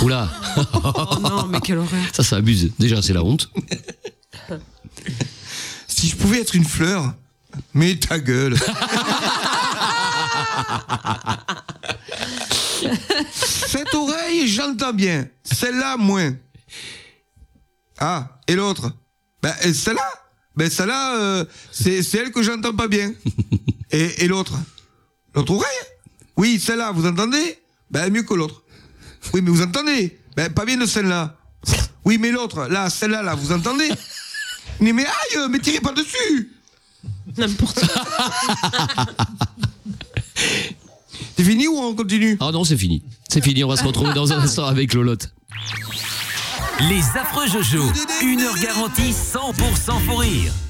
Oula. Oh non, mais quelle horreur. Ça abuse. Déjà, c'est la honte. Si je pouvais être une fleur, mais ta gueule. Cette oreille, j'entends bien. Celle-là, moins. Ah, et l'autre? Et celle-là? Celle-là, c'est elle que j'entends pas bien. Et l'autre? L'autre oreille? Oui, celle-là, vous entendez? Mieux que l'autre. Oui, mais vous entendez? Pas bien de celle-là. Oui, mais l'autre, là, celle-là, là, vous entendez? Mais aïe, mais tirez pas dessus! N'importe quoi. C'est fini ou on continue? Ah non, c'est fini. C'est fini, on va se retrouver dans un instant avec Lolotte. Les affreux Jojo, 1 heure garantie 100% faux rire.